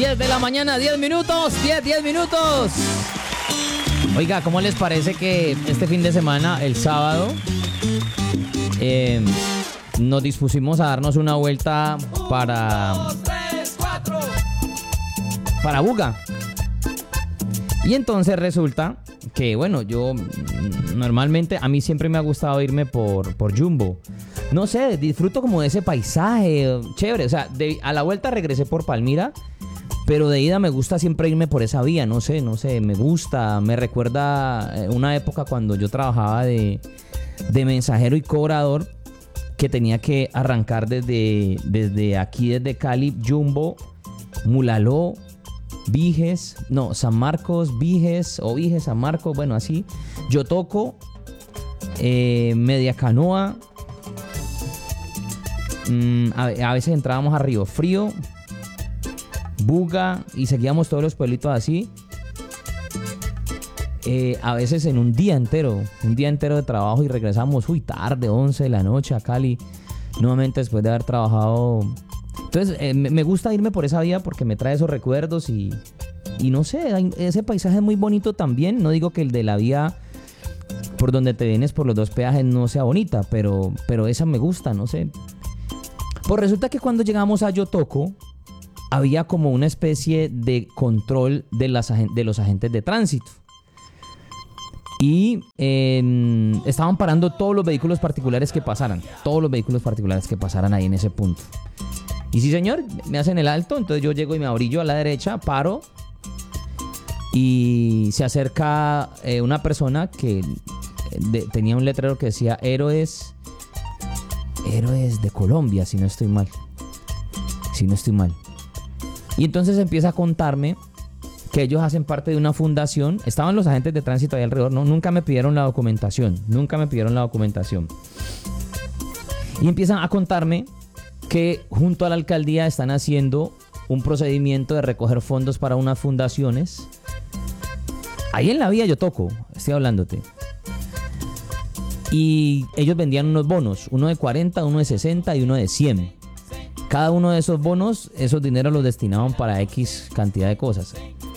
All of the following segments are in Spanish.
10 de la mañana, 10 minutos. Oiga, ¿cómo les parece que este fin de semana, el sábado, nos dispusimos a darnos una vuelta para Buga? Y entonces resulta que, bueno, yo normalmente, a mí siempre me ha gustado irme por Jumbo. No sé, disfruto como de ese paisaje, chévere. O sea, a la vuelta regresé por Palmira, pero de ida me gusta siempre irme por esa vía. No sé, me gusta. Me recuerda una época cuando yo trabajaba de mensajero y cobrador, que tenía que arrancar desde aquí, desde Cali, Jumbo, Mulaló, Viges, no, San Marcos, Viges o Viges, San Marcos, bueno, así. Yotoco, Media Canoa. A veces entrábamos a Río Frío, Buga, y seguíamos todos los pueblitos así. A veces en un día entero de trabajo, y regresamos tarde, 11 de la noche a Cali, nuevamente después de haber trabajado. Entonces me gusta irme por esa vía porque me trae esos recuerdos y no sé, ese paisaje es muy bonito también. No digo que el de la vía por donde te vienes por los dos peajes no sea bonita, pero esa me gusta, no sé. Pues resulta que cuando llegamos a Yotoco había como una especie de control de los agentes de tránsito. Y estaban parando todos los vehículos particulares que pasaran ahí en ese punto. Y sí, señor, me hacen el alto, entonces yo llego y me abrillo a la derecha, paro, y se acerca una persona que tenía un letrero que decía Héroes de Colombia, si no estoy mal. Y entonces empieza a contarme que ellos hacen parte de una fundación. Estaban los agentes de tránsito ahí alrededor, ¿no? Nunca me pidieron la documentación. Y empiezan a contarme que junto a la alcaldía están haciendo un procedimiento de recoger fondos para unas fundaciones. Ahí en la vía Yotoco, estoy hablándote. Y ellos vendían unos bonos, uno de 40, uno de 60 y uno de 100. Cada uno de esos bonos, esos dineros los destinaban para X cantidad de cosas.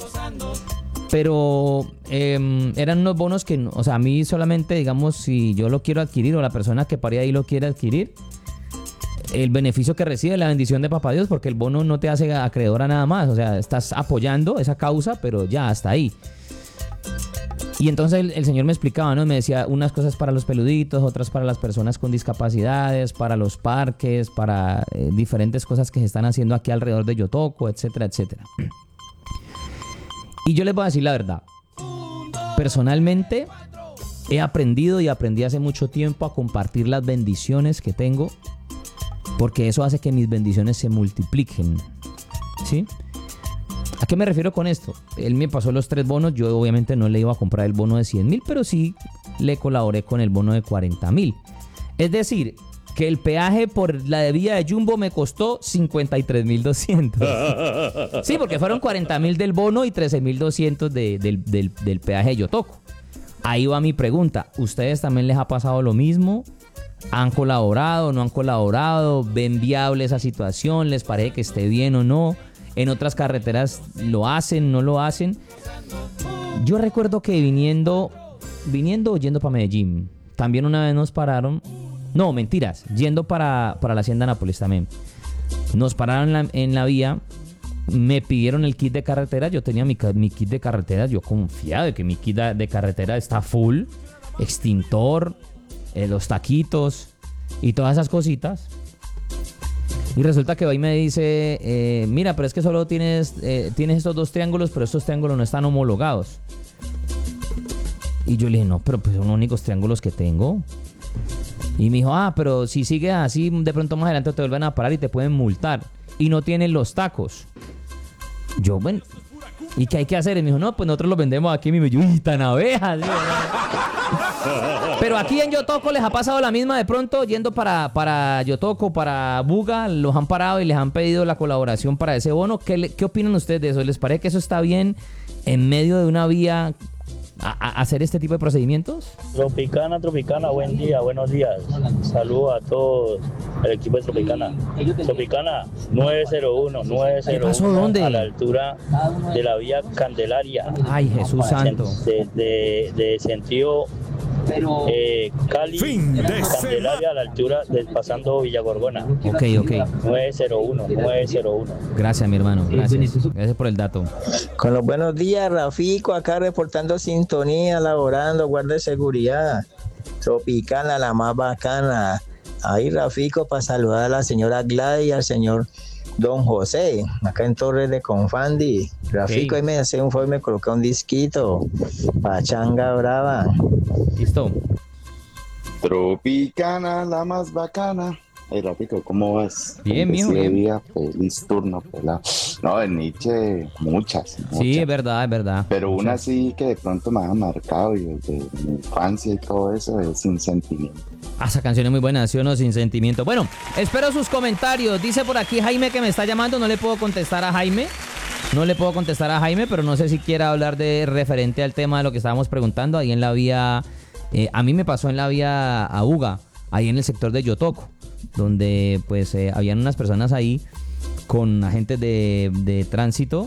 Pero eran unos bonos que, o sea, a mí solamente, digamos, si yo lo quiero adquirir o la persona que paría ahí lo quiere adquirir, el beneficio que recibe, la bendición de Papá Dios, porque el bono no te hace acreedor a nada más. O sea, estás apoyando esa causa, pero ya, hasta ahí. Y entonces el señor me explicaba, ¿no? Me decía unas cosas para los peluditos, otras para las personas con discapacidades, para los parques, para diferentes cosas que se están haciendo aquí alrededor de Yotoco, etcétera, etcétera. Y yo les voy a decir la verdad. Personalmente he aprendido y aprendí hace mucho tiempo a compartir las bendiciones que tengo, porque eso hace que mis bendiciones se multipliquen, ¿sí? ¿A qué me refiero con esto? Él me pasó los 3 bonos. Yo obviamente no le iba a comprar el bono de 100,000, pero sí le colaboré con el bono de 40,000. Es decir, que el peaje por la de vía de Jumbo me costó 53,200. Sí, porque fueron 40,000 del bono y 13,200 del peaje de Yotoco. Ahí va mi pregunta. ¿Ustedes también les ha pasado lo mismo? ¿Han colaborado? ¿No han colaborado? ¿Ven viable esa situación? ¿Les parece que esté bien o no? ¿En otras carreteras lo hacen, no lo hacen? Yo recuerdo que viniendo o yendo para Medellín, también una vez nos pararon. No, mentiras, yendo para la Hacienda Nápoles también. Nos pararon en la vía, me pidieron el kit de carretera. Yo tenía mi kit de carretera, yo confiado de que mi kit de carretera está full. Extintor, los taquitos y todas esas cositas. Y resulta que va y me dice, mira, pero es que solo tienes estos 2 triángulos, pero estos triángulos no están homologados. Y yo le dije, no, pero pues son los únicos triángulos que tengo. Y me dijo, pero si sigues así, de pronto más adelante te vuelven a parar y te pueden multar. Y no tienen los tacos. Yo, bueno, ¿y qué hay que hacer? Y me dijo, no, pues nosotros los vendemos aquí. Y me dijo, uy, tan abejas. Pero aquí en Yotoco les ha pasado la misma de pronto, yendo para Yotoco, para Buga, los han parado y les han pedido la colaboración para ese bono. ¿Qué opinan ustedes de eso? ¿Les parece que eso está bien en medio de una vía a hacer este tipo de procedimientos? Tropicana, buen día, buenos días. Saludos a todos el equipo de Tropicana. Tropicana, 901, ¿Qué pasó? ¿Dónde? a la altura de la vía Candelaria. Ay, Jesús santo. De sentido Cali, Candelaria, a la altura del pasando Villagorgona. Ok. 901. Gracias, mi hermano. Gracias por el dato. Con los buenos días, Rafico, acá reportando sintonía, laborando, guardia de seguridad. Tropicana, la más bacana. Ahí, Rafico, para saludar a la señora Gladys y al señor Don José, acá en Torres de Confandi. Rafico, ahí me hace un favor y me coloca un disquito. Pachanga brava. Listo. Tropicana, la más bacana. Hey, Rafico, ¿cómo vas? Bien, mijo, bien. Día, feliz turno, pelado. No, en Nietzsche, muchas. Sí, es verdad. Pero una sí que de pronto me ha marcado y desde mi infancia y todo eso es Sin Sentimiento. Esa canción es muy buena, ¿sí o no? Sin Sentimiento. Bueno, espero sus comentarios. Dice por aquí Jaime que me está llamando. No le puedo contestar a Jaime, pero no sé si quiera hablar de referente al tema de lo que estábamos preguntando. Ahí en la vía, a mí me pasó en la vía Auga, ahí en el sector de Yotoco, donde pues habían unas personas ahí con agentes de tránsito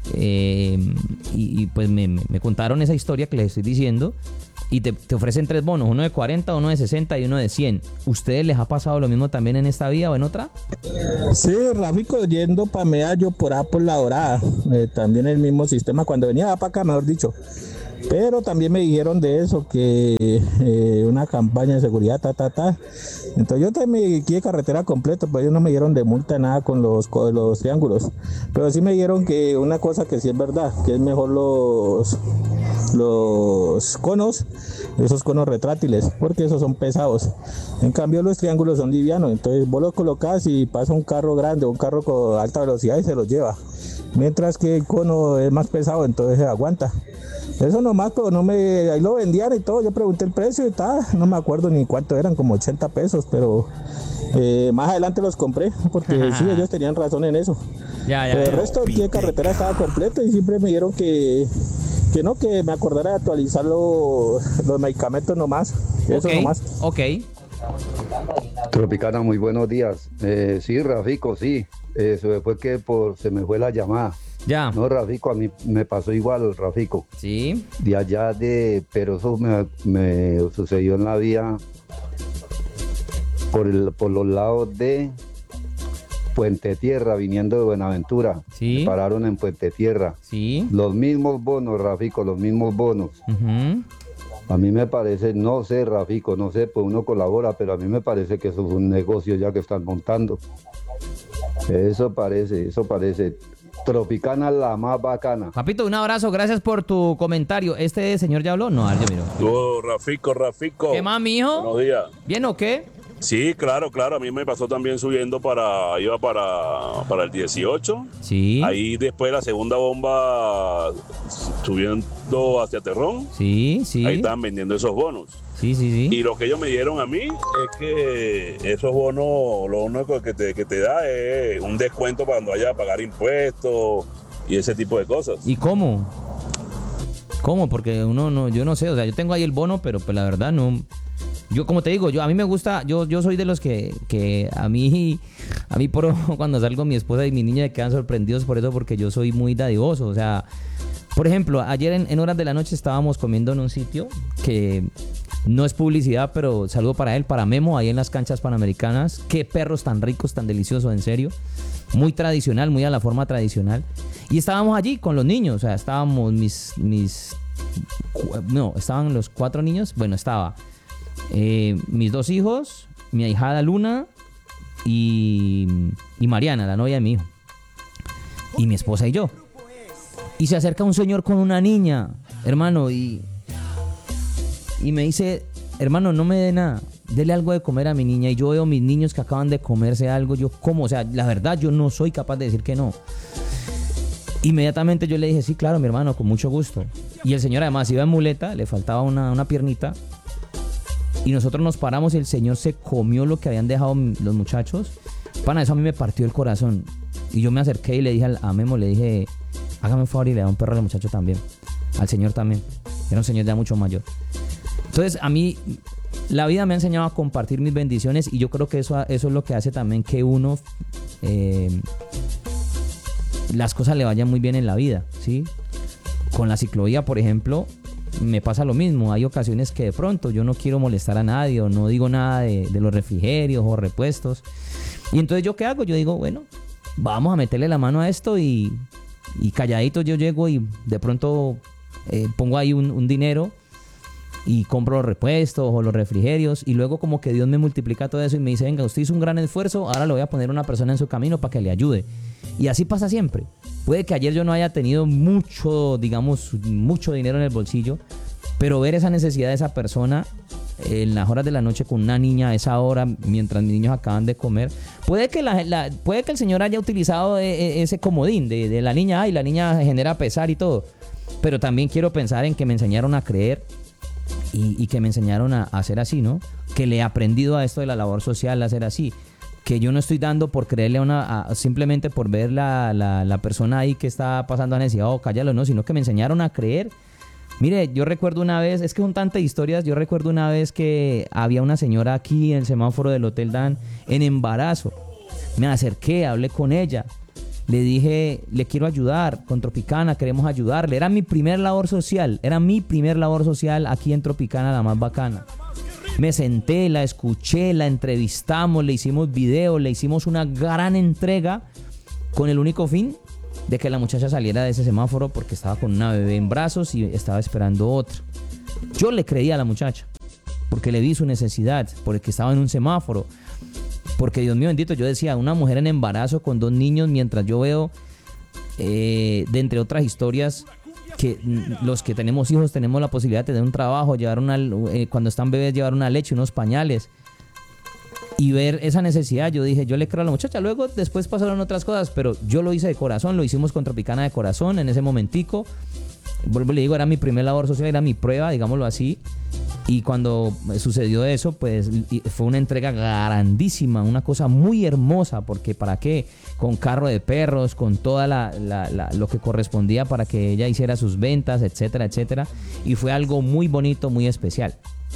y pues me contaron esa historia que les estoy diciendo. Y te ofrecen 3 bonos, uno de 40, uno de 60 y uno de 100. ¿Ustedes les ha pasado lo mismo también en esta vía o en otra? Sí, Rafico, yendo para Medallo, por La Dorada, también el mismo sistema, cuando venía para acá, mejor dicho. Pero también me dijeron de eso, que una campaña de seguridad, Entonces yo también me guié carretera completo, pero ellos no me dieron de multa nada con los triángulos. Pero sí me dieron que una cosa que sí es verdad, que es mejor los conos, esos conos retráctiles, porque esos son pesados. En cambio los triángulos son livianos, entonces vos los colocás y pasa un carro grande, un carro con alta velocidad y se los lleva. Mientras que el cono es más pesado, entonces se aguanta. Eso nomás, pero ahí lo vendían y todo, yo pregunté el precio y tal, no me acuerdo ni cuánto eran, como 80 pesos, pero más adelante los compré, porque sí, ellos tenían razón en eso. Pero el resto de carretera estaba completo y siempre me dijeron que me acordara de actualizar los medicamentos nomás, eso nomás. Ok. Tropicana, muy buenos días. Sí, Rafico, sí, eso fue que se me fue la llamada. Ya. No, Rafico, a mí me pasó igual, Rafico. Sí. De allá pero eso me sucedió en la vía por los lados de Puente Tierra, viniendo de Buenaventura. Sí. Me pararon en Puente Tierra. Sí. Los mismos bonos, Rafico, los mismos bonos. Uh-huh. A mí me parece, no sé, Rafico, no sé, pues uno colabora, pero a mí me parece que eso es un negocio ya que están montando. Eso parece. Tropicana, la más bacana. Papito, un abrazo, gracias por tu comentario. ¿Este señor ya habló? No, yo miro. Rafico. ¿Qué más, mijo? Buenos días. ¿Bien o qué? Sí, claro. A mí me pasó también iba para el 18. Sí. Ahí después la segunda bomba subiendo hacia Terrón. Sí. Ahí estaban vendiendo esos bonos. Sí. Y lo que ellos me dieron a mí es que esos bonos, lo único que te da es un descuento para cuando vayas a pagar impuestos y ese tipo de cosas. ¿Y cómo? Porque yo no sé, o sea, yo tengo ahí el bono, pero pues la verdad no. Yo, como te digo, a mí me gusta, yo soy de los que a mí cuando salgo mi esposa y mi niña me quedan sorprendidos por eso, porque yo soy muy dadivoso, o sea, por ejemplo, ayer en horas de la noche estábamos comiendo en un sitio que no es publicidad, pero saludo para él, para Memo, ahí en las canchas panamericanas. Qué perros tan ricos, tan deliciosos, en serio. Muy tradicional, muy a la forma tradicional. Y estábamos allí con los niños, o sea, estábamos estaban los 4 niños, bueno, estaba mis 2 hijos, mi ahijada Luna y Mariana, la novia de mi hijo, y mi esposa y yo. Y se acerca un señor con una niña, hermano, y me dice, hermano, no me dé nada, dele algo de comer a mi niña. Y yo veo a mis niños que acaban de comerse algo, yo como, o sea, la verdad yo no soy capaz de decir que no. Inmediatamente yo le dije, sí, claro, mi hermano, con mucho gusto. Y el señor además iba en muleta, le faltaba una piernita. Y nosotros nos paramos y el señor se comió lo que habían dejado los muchachos. Pana, eso a mí me partió el corazón. Y yo me acerqué y le dije a Memo, le dije, hágame un favor y le da un perro al muchacho también. Al señor también. Era un señor ya mucho mayor. Entonces, a mí, la vida me ha enseñado a compartir mis bendiciones y yo creo que eso es lo que hace también que uno, las cosas le vayan muy bien en la vida, ¿sí? Con la ciclovía, por ejemplo, me pasa lo mismo. Hay ocasiones que de pronto yo no quiero molestar a nadie o no digo nada de los refrigerios o repuestos. Y entonces, ¿yo qué hago? Yo digo, bueno, vamos a meterle la mano a esto y calladito yo llego y de pronto pongo ahí un dinero y compro los repuestos o los refrigerios y luego como que Dios me multiplica todo eso y me dice, venga, usted hizo un gran esfuerzo, ahora le voy a poner una persona en su camino para que le ayude. Y así pasa siempre. Puede que ayer yo no haya tenido mucho dinero en el bolsillo, pero ver esa necesidad de esa persona en las horas de la noche con una niña a esa hora, mientras mis niños acaban de comer, puede que el Señor haya utilizado ese comodín de la niña, y la niña genera pesar y todo, pero también quiero pensar en que me enseñaron a creer y que me enseñaron a hacer así, ¿no? Que le he aprendido a esto de la labor social a hacer así, que yo no estoy dando por creerle simplemente por ver la persona ahí que está pasando a necesidad o cállalo, no, sino que me enseñaron a creer. Mire, yo recuerdo una vez, es que son tantas historias, yo recuerdo una vez que había una señora aquí en el semáforo del Hotel Dan en embarazo. Me acerqué, hablé con ella, le dije, le quiero ayudar, con Tropicana queremos ayudarle. Era mi primer labor social aquí en Tropicana, la más bacana. Me senté, la escuché, la entrevistamos, le hicimos video, le hicimos una gran entrega con el único fin de que la muchacha saliera de ese semáforo porque estaba con una bebé en brazos y estaba esperando otra. Yo le creí a la muchacha porque le vi su necesidad, porque estaba en un semáforo, porque Dios mío bendito, yo decía, una mujer en embarazo con 2 niños, mientras yo veo, de entre otras historias, que los que tenemos hijos tenemos la posibilidad de tener un trabajo, llevar cuando están bebés, llevar una leche, unos pañales, y ver esa necesidad. Yo dije, yo le creo a la muchacha. Luego después pasaron otras cosas, pero yo lo hice de corazón, lo hicimos con Tropicana de corazón en ese momentico. Vuelvo y le digo, era mi primer labor social, era mi prueba, digámoslo así. Y cuando sucedió eso, pues fue una entrega grandísima, una cosa muy hermosa, porque ¿para qué? Con carro de perros, con toda lo que correspondía para que ella hiciera sus ventas, etcétera, etcétera. Y fue algo muy bonito, muy especial.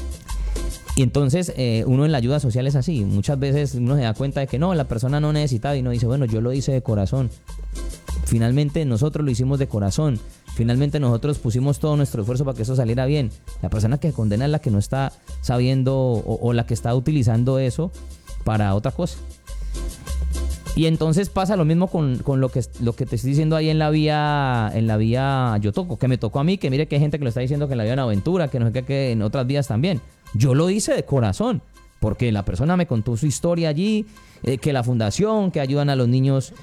Y entonces uno en la ayuda social es así. Muchas veces uno se da cuenta de que no, la persona no necesitaba y uno dice, bueno, yo lo hice de corazón. Finalmente nosotros lo hicimos de corazón. Finalmente nosotros pusimos todo nuestro esfuerzo para que eso saliera bien. La persona que condena es la que no está sabiendo o la que está utilizando eso para otra cosa. Y entonces pasa lo mismo con lo que te estoy diciendo ahí en la vía Yotoco, que me tocó a mí, que mire que hay gente que lo está diciendo que en la vía Buenaventura, que no sé qué, que en otras vías también. Yo lo hice de corazón, porque la persona me contó su historia allí, que la fundación, que ayudan a los niños,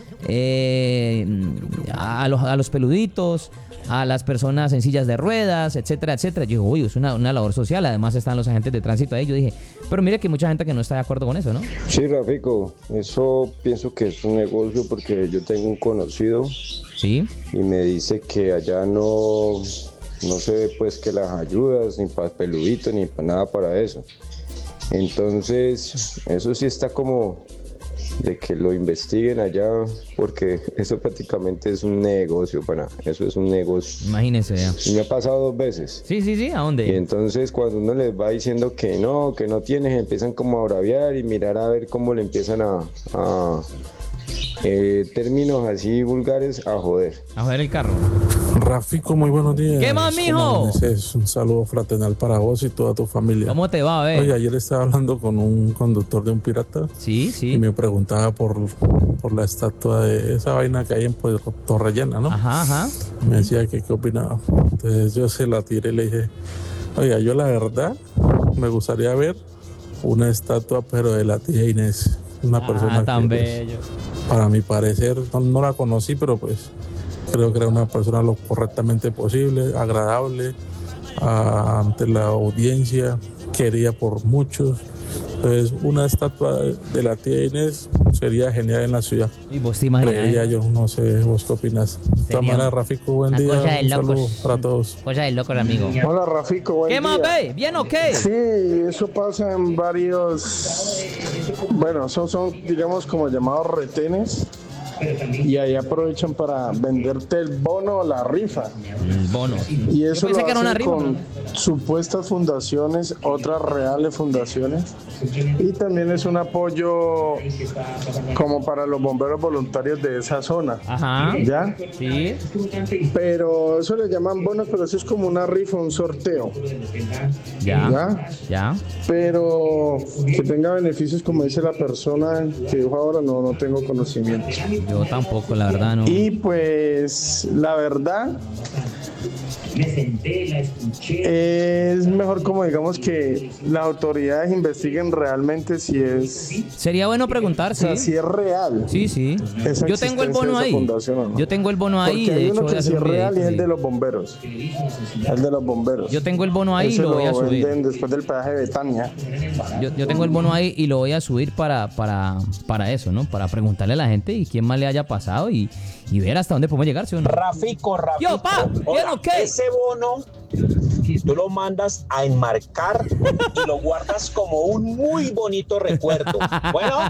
a los peluditos, a las personas en sillas de ruedas, etcétera, etcétera. Yo digo, uy, es una labor social, además están los agentes de tránsito ahí. Yo dije, pero mire que hay mucha gente que no está de acuerdo con eso, ¿no? Sí, Rafico, eso pienso que es un negocio porque yo tengo un conocido. Sí. Y me dice que allá no se ve pues que las ayudas, ni para peluditos, ni para nada para eso. Entonces, eso sí está como de que lo investiguen allá, porque eso prácticamente es un negocio, eso es un negocio. Imagínese ya. Y me ha pasado 2 veces. Sí, ¿a dónde? Y entonces cuando uno les va diciendo que no tienes, empiezan como a braviar y mirar a ver cómo le empiezan a términos así vulgares, a joder el carro. Rafico, muy buenos días. ¿Qué más, mijo? Un saludo fraternal para vos y toda tu familia. ¿Cómo te va, Oye, ayer estaba hablando con un conductor de un pirata. Sí. Y me preguntaba por la estatua de esa vaina que hay en Puerto Rellena, ¿no? Ajá. Me decía que qué opinaba. Entonces yo se la tiré y le dije, oiga, yo la verdad me gustaría ver una estatua, pero de la tía Inés. Una persona tan que, bello. Para mi parecer, no la conocí, pero pues creo que era una persona lo correctamente posible, agradable ante la audiencia, querida por muchos. Entonces, una estatua de la tía Inés sería genial en la ciudad. Y vos te imaginas. Creería yo, no sé, vos qué opinas. De todas maneras, Rafico, buen día. Un saludo para todos. Cosa de locos, amigo. Hola, Rafico, buen día. ¿Qué más, ve? ¿Bien o qué? Sí, eso pasa en varios. Bueno, son digamos como llamados retenes. y ahí aprovechan para venderte el bono o la rifa. El bono. Y eso Yo pensé lo que era una hacen rifa, con ¿no? supuestas fundaciones, otras reales fundaciones. Y también es un apoyo como para los bomberos voluntarios de esa zona. Ajá. ¿Ya? Sí. Pero eso le llaman bonos, pero eso es como una rifa, un sorteo. Ya. Pero que tenga beneficios, como dice la persona que dijo ahora, no tengo conocimiento. Yo tampoco, la verdad, no. Y pues, la verdad, es mejor como digamos que las autoridades investiguen realmente si es... Sería bueno preguntar, sí. O sea, si es real. Sí. esa Yo tengo el existencia bono de esa ahí. fundación, ¿o no? Yo tengo el bono ahí. Porque hay De uno hecho, voy que a sí hacer es un real y es videito, el sí. de los bomberos. El de los bomberos. Yo tengo el bono ahí y Ese lo voy a subir. venden después del peaje de Betania. Yo tengo el bono ahí y lo voy a subir para eso, ¿no? Para preguntarle a la gente y quién más le haya pasado y ver hasta dónde podemos llegar, ¿sí o no? Rafico. Yo, pa, Hola, ¿bien o qué? ese bono tú lo mandas a enmarcar y lo guardas como un muy bonito recuerdo. Bueno.